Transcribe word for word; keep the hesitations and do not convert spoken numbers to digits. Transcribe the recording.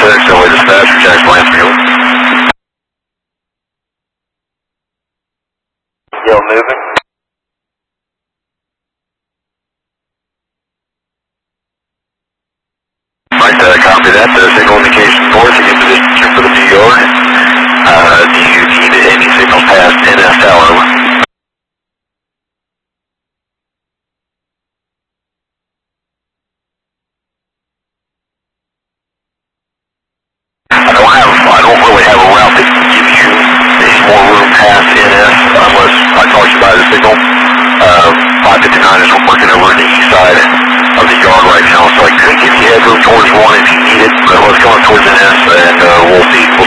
six, L A dispatcher, Jackson Lansfield. Still moving. Right, uh, copy that. The signal indication north, you get position for the New York. Uh, do you need any signals past N S Tower? I don't have, I don't really have a route that can give you any more room past N S unless I talk you by the signal. Uh, five fifty-nine is working over on the east side of the yard right now, so I could give you headroom towards one if you need it, but let's go on towards N S and uh, we'll see.